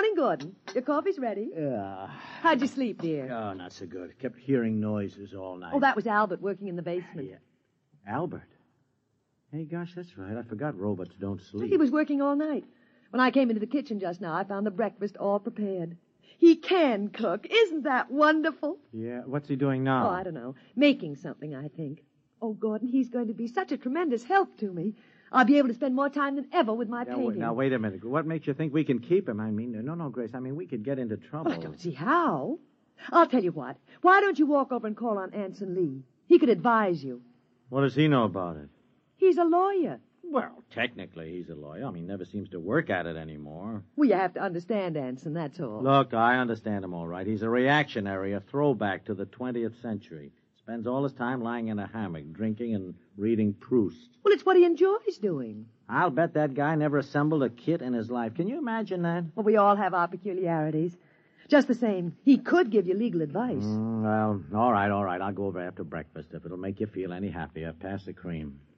morning, Gordon. Your coffee's ready. How'd you sleep, dear? Oh, not so good. Kept hearing noises all night. Oh, that was Albert working in the basement. Yeah. Albert? Hey, gosh, that's right. I forgot robots don't sleep. He was working all night. When I came into the kitchen just now, I found the breakfast all prepared. He can cook. Isn't that wonderful? Yeah, what's he doing now? Oh, I don't know. Making something, I think. Oh, Gordon, he's going to be such a tremendous help to me. I'll be able to spend more time than ever with my painting. Now, wait a minute. What makes you think we can keep him? I mean, no, Grace. I mean, we could get into trouble. Oh, I don't see how. I'll tell you what. Why don't you walk over and call on Anson Lee? He could advise you. What does he know about it? He's a lawyer. Well, technically, he's a lawyer. I mean, never seems to work at it anymore. Well, you have to understand Anson, that's all. Look, I understand him all right. He's a reactionary, a throwback to the 20th century. Spends all his time lying in a hammock, drinking and reading Proust. Well, it's what he enjoys doing. I'll bet that guy never assembled a kit in his life. Can you imagine that? Well, we all have our peculiarities. Just the same, he could give you legal advice. Well, all right. I'll go over after breakfast if it'll make you feel any happier. Pass the cream.